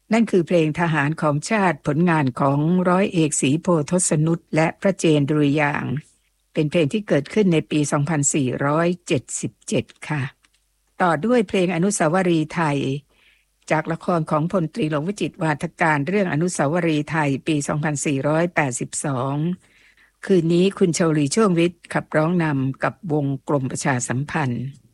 นั่นคือเพลงทหารของชาติผลงานของร้อยเอกศรีโพธิ์ทศนุตและพระเจนดุริยางค์เป็นเพลงที่เกิดขึ้นในปี 2477 ค่ะต่อด้วยเพลงอนุสาวรีย์ไทยจากละครของพลตรีหลวงวิจิตรวาทการเรื่องอนุสาวรีย์ไทยปี 2482 คืนนี้คุณชลีช่วงวิทย์ขับร้องนำกับวงกรมประชาสัมพันธ์